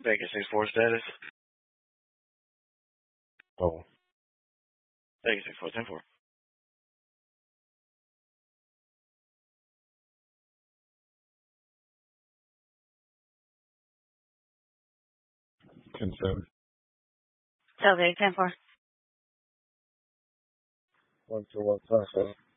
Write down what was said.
Banking 6-4 status. Oh, Banking 6-4, 10-4. 10-7. Okay, 10-4. 1-2-1, 5-7.